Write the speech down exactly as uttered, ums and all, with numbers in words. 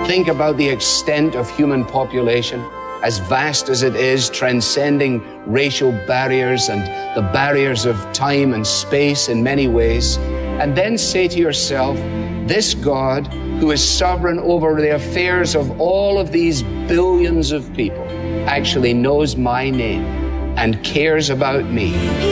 Think about the extent of human population, as vast as it is, transcending racial barriers and the barriers of time and space in many ways, and then say to yourself, this God, who is sovereign over the affairs of all of these billions of people, actually knows my name and cares about me.